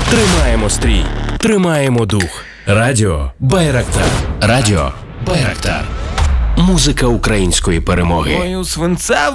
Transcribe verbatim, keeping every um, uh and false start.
Тримаємо стрій, тримаємо дух. Радіо Байрактар. Радіо Байрактар. Музика української перемоги. Мою свинцеву